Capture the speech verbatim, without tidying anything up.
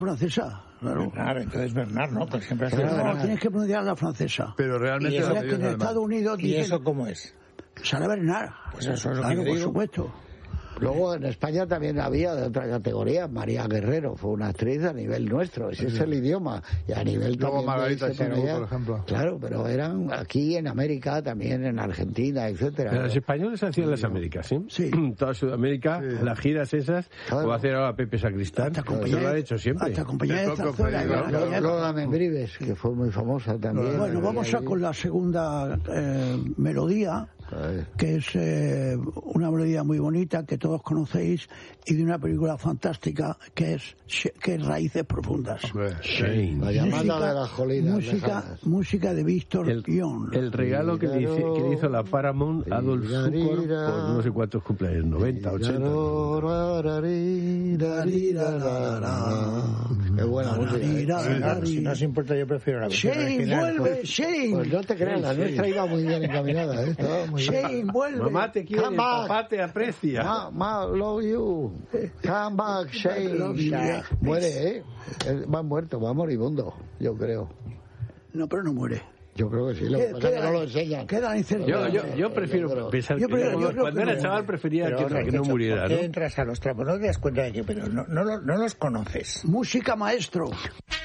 francesa, claro. Bernard, entonces Bernard, ¿no? Pues siempre ha Pero sido no, Bernard. tienes que pronunciar la francesa. Pero realmente... ¿Y eso Mira que en Estados Unidos ¿Y dicen... eso cómo es? Sara Bernard. Pues eso es lo claro, que por digo. supuesto. Luego en España también había de otra categoría, María Guerrero, fue una actriz a nivel nuestro, ese es el idioma, y a nivel Luego también Margarita de irse para Xirgu, allá. por ejemplo. Claro, pero eran aquí en América, también en Argentina, etcétera. Los españoles hacían las Américas, ¿sí? Sí. Toda Sudamérica, Sí. las giras esas, Claro. o hacer ahora Pepe Sacristán, Hasta eso compañía lo han de- hecho siempre. Hasta compañía de El Coco Zarzuela. Pereira, en ¿no? aquella época. Lola Membrives, que fue muy famosa también. Bueno, vamos a con la segunda eh, melodía, Ay. que es eh, una melodía muy bonita que todos conocéis y de una película fantástica que es que es Raíces Profundas. Hombre, Shane. La llamada de las colinas música, lejanas. música de Víctor El, Young. el regalo que le, hice- que le hizo la Paramount a Adolf Zukor por no sé cuántos cumpleaños, noventa, ochenta. Qué buena música. ¿eh? Si no os importa, yo prefiero la versión Shane, original. vuelve, Shane. Pues no te creas, la nuestra iba muy bien encaminada, ¿eh? Estaba muy bien. Shane, vuelve. Mamá te quiere, Come back. papá te aprecia. Ma, ma, love you. Come back, Shane. Muere, ¿eh? Él Va muerto, va moribundo, yo creo. No, pero no muere. Yo creo que sí, lo que pasa es que no lo enseñan. Queda la incertidumbre. Yo, yo, yo prefiero Yo creo- pensar yo que creo- no, yo creo cuando que era no. chaval prefería Pero, que, no- que no Riquecho, muriera, ¿por qué ¿no? entras a los trapos? No te das cuenta de que, pero no, no, lo- no los conoces. Música maestro.